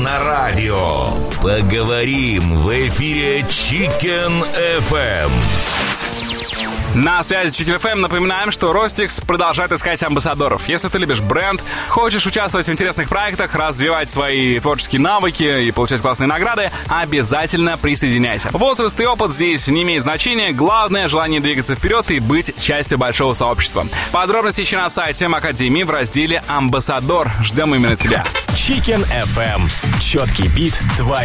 На радио. Поговорим в эфире Chicken FM. На связи Chicken FM. Напоминаем, что Ростикс продолжает искать амбассадоров. Если ты любишь бренд, хочешь участвовать в интересных проектах, развивать свои творческие навыки и получать классные награды, обязательно присоединяйся. Возраст и опыт здесь не имеет значения. Главное — желание двигаться вперед и быть частью большого сообщества. Подробности ищи на сайте Академии в разделе «Амбассадор». Ждем именно тебя. Chicken FM. Четкий бит, твоя